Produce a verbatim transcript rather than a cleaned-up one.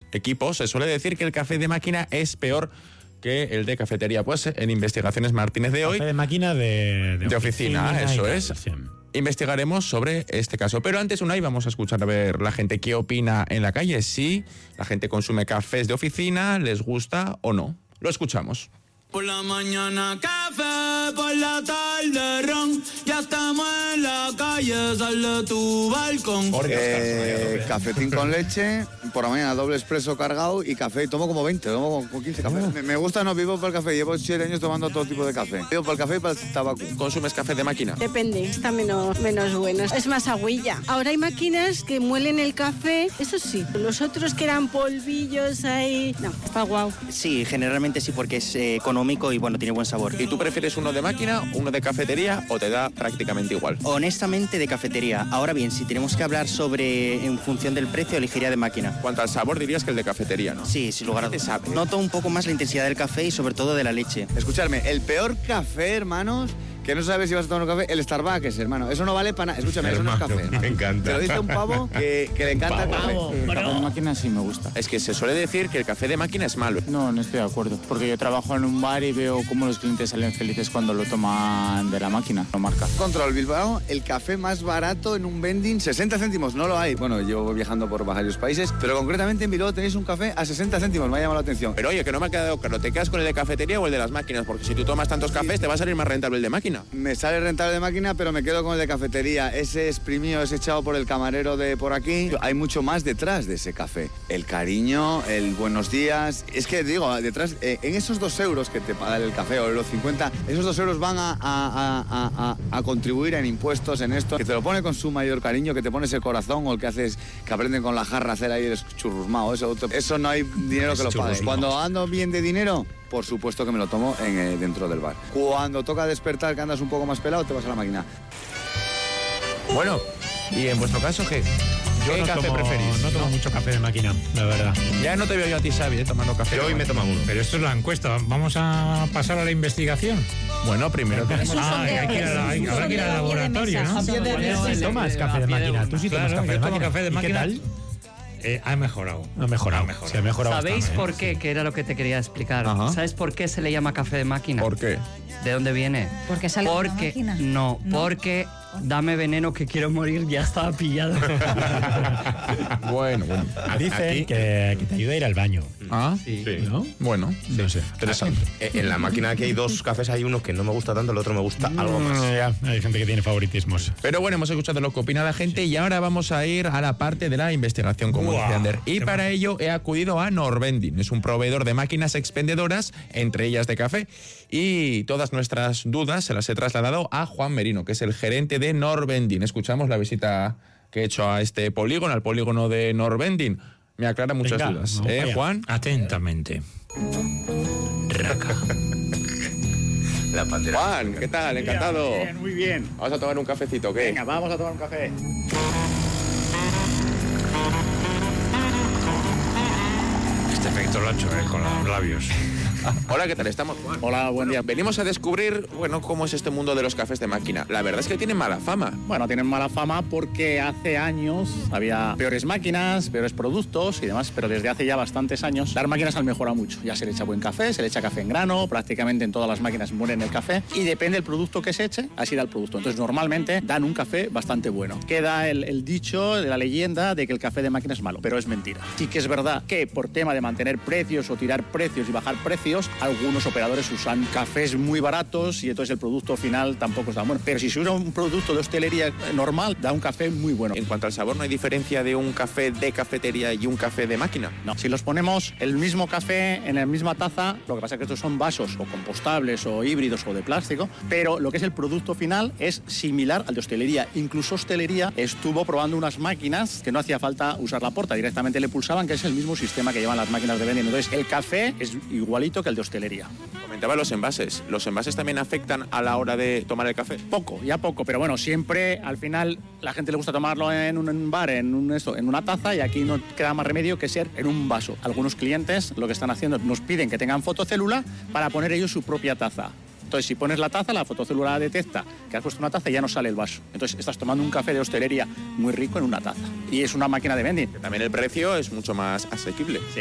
equipos, se suele decir que el café de máquina es peor que el de cafetería. Pues en Investigaciones Martínez de hoy... Café de máquina de, de, de oficina, oficina eso es. Sí. Investigaremos sobre este caso. Pero antes, Unai, vamos a escuchar a ver la gente qué opina en la calle. Si la gente consume cafés de oficina, les gusta o no. Lo escuchamos. Por la mañana café, por la tarde ron, ya estamos en la calle, sal de tu balcón. Eh, cafetín con leche, por la mañana doble expreso cargado y café, tomo como veinte, tomo como quince cafés. Me, me gusta, no vivo por el café, llevo siete años tomando todo tipo de café. Vivo por el café y para el tabaco. ¿Consumes café de máquina? Depende, está menos, menos bueno, es más agüilla. Ahora hay máquinas que muelen el café, eso sí, los otros que eran polvillos ahí, no, está guau. Sí, generalmente sí, porque es eh, económico y bueno, tiene buen sabor. ¿Y tú prefieres uno de máquina, uno de cafetería o te da prácticamente igual? Honestamente, de cafetería. Ahora bien, si tenemos que hablar sobre en función del precio, elegiría de máquina. ¿Cuánto al sabor dirías que el de cafetería, no? Sí, sin lugar a dudas. Noto un poco más la intensidad del café y sobre todo de la leche. Escuchadme, el peor café, hermanos, que no sabes si vas a tomar un café, el Starbucks, hermano. Eso no vale para nada. Escúchame, hermano, eso no es café. Hermano. Me encanta. Te lo dice un pavo que, que le encanta el café. El café de máquina sí me gusta. Es que se suele decir que el café de máquina es malo. No, no estoy de acuerdo. Porque yo trabajo en un bar y veo cómo los clientes salen felices cuando lo toman de la máquina, lo marca. Control Bilbao, el café más barato en un vending, sesenta céntimos. No lo hay. Bueno, llevo viajando por varios países, pero concretamente en Bilbao tenéis un café a sesenta céntimos. Me ha llamado la atención. Pero oye, que no me ha quedado claro. ¿Te quedas con el de cafetería o el de las máquinas? Porque si tú tomas tantos cafés, sí, te va a salir más rentable el de máquina. Me sale rentable de máquina, pero me quedo con el de cafetería. Ese exprimido, ese echado por el camarero de por aquí. Hay mucho más detrás de ese café. El cariño, el buenos días. Es que digo, detrás, eh, en esos dos euros que te paga el café o los cincuenta, esos dos euros van a, a, a, a, a contribuir en impuestos, en esto. Que te lo pone con su mayor cariño, que te pones el corazón o el que haces, que aprenden con la jarra a hacer ahí el churrusmao. Eso, eso no hay dinero que lo pague. Cuando ando bien de dinero, por supuesto que me lo tomo en, eh, dentro del bar. Cuando toca despertar, que andas un poco más pelado, te vas a la máquina. Bueno, ¿y en vuestro caso qué? Yo ¿Qué no café tomo, preferís? No tomo ¿No? mucho café de máquina, la verdad. Ya no te veo yo a ti, Xavi, eh, tomando café. Yo hoy me tomo uno. Pero esto es la encuesta. ¿Vamos a pasar a la investigación? Bueno, primero tenemos... Ah, hay que ir a la- hay- habrá que ir al laboratorio, ¿no? A pie de mesa. Tú sí tomas café de máquina. Tú sí tomas Claro, café yo de tomo máquina. café de ¿Y qué máquina. tal? Eh, ha mejorado. Ha mejorado. Ha mejorado. Sí, ha mejorado ¿Sabéis bastante, por ¿eh? qué? Que era lo que te quería explicar. Ajá. ¿Sabes por qué se le llama café de máquina? ¿Por qué? ¿De dónde viene? Porque sale de una Porque máquina. no, No. porque dame veneno que quiero morir ya estaba pillado. Bueno, bueno. Dicen que, que te ayuda a ir al baño. Ah, Sí. Sí. ¿No? bueno. No sé. Interesante. Eh, En la máquina aquí hay dos cafés, hay unos que no me gusta tanto, el otro me gusta algo más. Mm, ya, hay gente que tiene favoritismos. Pero bueno, hemos escuchado lo que opina la gente y ahora vamos a ir a la parte de la investigación, como Uah, dice Ander. Y qué para ello he acudido a Norvending. Es un proveedor de máquinas expendedoras, entre ellas de café. Y todas nuestras dudas se las he trasladado a Juan Merino, que es el gerente de Norvending. Escuchamos la visita que he hecho a este polígono, al polígono de Norvending. Me aclara muchas Venga, dudas. vamos ¿Eh, allá. Juan? Atentamente. Raca. La pantera. Juan, ¿qué tal? Encantado. Bien, muy bien. Vamos a tomar un cafecito, ¿qué? Venga, vamos a tomar un café. Este efecto lo ha hecho él con los labios. Hola, ¿qué tal estamos, Juan? Hola, buen día. Venimos a descubrir, bueno, cómo es este mundo de los cafés de máquina. La verdad es que tienen mala fama. Bueno, tienen mala fama porque hace años había peores máquinas, peores productos y demás, pero desde hace ya bastantes años las máquinas han mejorado mucho. Ya se le echa buen café, se le echa café en grano, prácticamente en todas las máquinas mueren el café y depende del producto que se eche, así da el producto. Entonces normalmente dan un café bastante bueno. Queda el, el dicho de la leyenda de que el café de máquina es malo, pero es mentira. Sí que es verdad que por tema de mantener precios o tirar precios y bajar precios, algunos operadores usan cafés muy baratos y entonces el producto final tampoco es tan bueno. Pero si se usa un producto de hostelería normal, da un café muy bueno. En cuanto al sabor, ¿no hay diferencia de un café de cafetería y un café de máquina? No, si los ponemos el mismo café en la misma taza, lo que pasa es que estos son vasos o compostables o híbridos o de plástico, pero lo que es el producto final es similar al de hostelería. Incluso hostelería estuvo probando unas máquinas que no hacía falta usar la porta, directamente le pulsaban, que es el mismo sistema que llevan las máquinas de vending. Entonces el café es igualito que el de hostelería. Comentaba los envases. ¿Los envases también afectan a la hora de tomar el café? Poco, ya poco, pero bueno, siempre al final la gente le gusta tomarlo en un bar, en, un, esto, en una taza y aquí no queda más remedio que ser en un vaso. Algunos clientes lo que están haciendo nos piden que tengan fotocélula para poner ellos su propia taza. Entonces, si pones la taza, la fotocélula detecta que has puesto una taza y ya no sale el vaso. Entonces, estás tomando un café de hostelería muy rico en una taza. Y es una máquina de vending. También el precio es mucho más asequible. Sí.